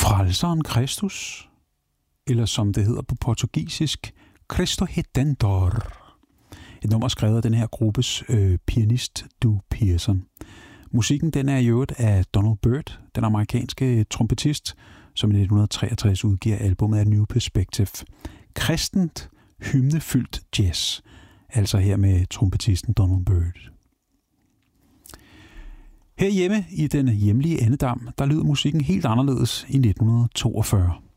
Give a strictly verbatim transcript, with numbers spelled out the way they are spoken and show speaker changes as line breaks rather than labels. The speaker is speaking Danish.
Frelseren Kristus, eller som det hedder på portugisisk, Cristo Redentor. Et nummer skrevet af den her gruppes øh, pianist, Du Pearson. Musikken den er i øvrigt af Donald Byrd, den amerikanske trompetist, som i nitten treogtres udgiver albumet A New Perspective. Kristent, hymnefyldt jazz, altså her med trompetisten Donald Byrd. Herhjemme i den hjemlige Annedam, der lyder musikken helt anderledes i nitten toogfyrre.